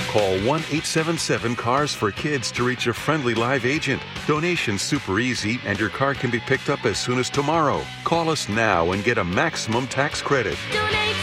Call 1-877-CARS-FOR-KIDS to reach a friendly live agent. Donation's super easy, and your car can be picked up as soon as tomorrow. Call us now and get a maximum tax credit.